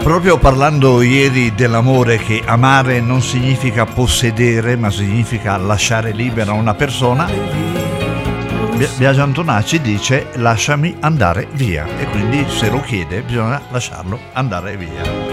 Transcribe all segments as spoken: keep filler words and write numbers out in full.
Proprio parlando ieri dell'amore, che amare non significa possedere, ma significa lasciare libera una persona, Biagio Antonacci dice lasciami andare via, e quindi se lo chiede bisogna lasciarlo andare via.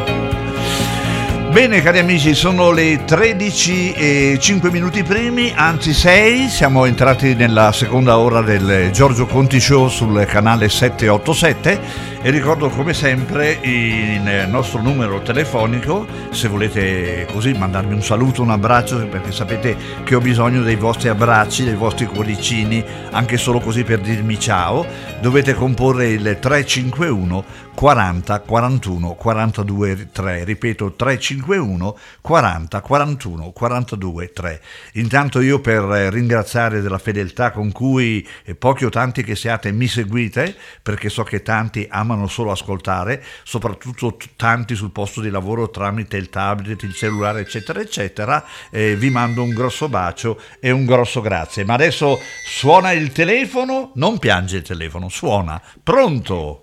Bene cari amici, sono le tredici e cinque minuti primi, anzi sei, siamo entrati nella seconda ora del Giorgio Conti Show sul canale settecentoottantasette e ricordo come sempre il nostro numero telefonico, se volete così mandarmi un saluto, un abbraccio, perché sapete che ho bisogno dei vostri abbracci, dei vostri cuoricini, anche solo così per dirmi ciao, dovete comporre il tre cinque uno quaranta quarantuno quarantadue tre, ripeto tre cinque uno quaranta quarantuno quarantadue tre. Intanto io, per ringraziare della fedeltà con cui pochi o tanti che siate mi seguite, perché so che tanti amano solo ascoltare, soprattutto tanti sul posto di lavoro tramite il tablet, il cellulare eccetera eccetera, eh, vi mando un grosso bacio e un grosso grazie. Ma adesso suona il telefono, non piange il telefono, suona. Pronto?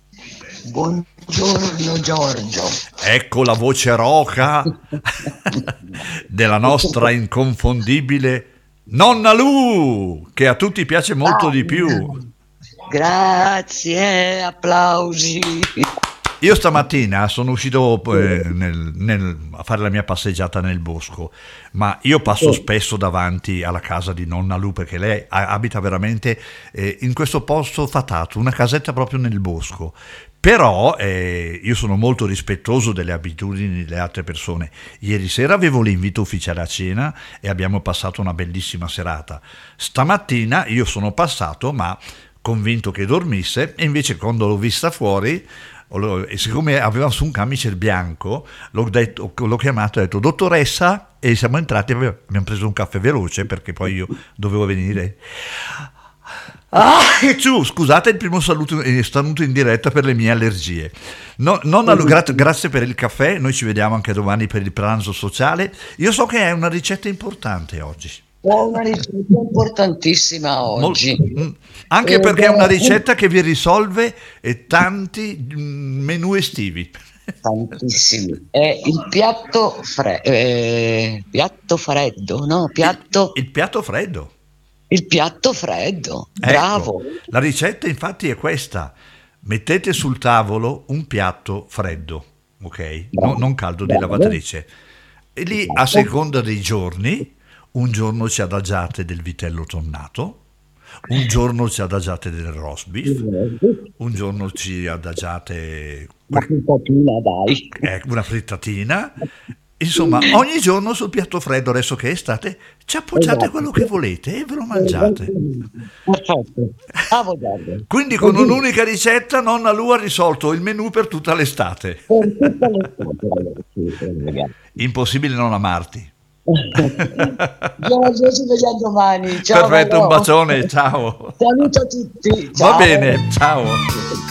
Buongiorno Giorgio. Ecco la voce roca della nostra inconfondibile Nonna Lu, che a tutti piace molto di più. Grazie, applausi. Io stamattina sono uscito eh, nel, nel, a fare la mia passeggiata nel bosco, ma io passo spesso davanti alla casa di Nonna Lu, perché lei abita veramente eh, in questo posto fatato, una casetta proprio nel bosco. Però eh, io sono molto rispettoso delle abitudini delle altre persone. Ieri sera avevo l'invito ufficiale a cena e abbiamo passato una bellissima serata. Stamattina io sono passato, ma convinto che dormisse, e invece quando l'ho vista fuori, e siccome aveva su un camice bianco, l'ho, detto, l'ho chiamato e ho detto dottoressa, e siamo entrati, abbiamo preso un caffè veloce perché poi io dovevo venire. Ah, e giù, scusate il primo saluto è stato in diretta per le mie allergie. No, nonna Lu, gra- grazie per il caffè, noi ci vediamo anche domani per il pranzo sociale. Io so che è una ricetta importante oggi. È una ricetta importantissima oggi. Mol- anche perché è una ricetta che vi risolve eh, tanti menù estivi. Tantissimi. È il piatto, fre- eh, piatto freddo, no? Piatto... Il, il piatto freddo. Il piatto freddo, bravo. Ecco, la ricetta infatti è questa: mettete sul tavolo un piatto freddo, ok? No, non caldo di lavatrice. E lì, a seconda dei giorni, un giorno ci adagiate del vitello tonnato, un giorno ci adagiate del roast beef, un giorno ci adagiate una frittatina, dai. Eh, una frittatina. Insomma, ogni giorno sul piatto freddo, adesso che è estate, ci appoggiate esatto. quello che volete e ve lo mangiate. Perfetto. Quindi con un'unica ricetta Nonna Lu ha risolto il menù per tutta l'estate. Per tutta l'estate. Impossibile non amarti. Giorgio, ci vediamo domani. Ciao, perfetto, un bacione, ciao. Saluto a tutti. Ciao. Va bene, ciao.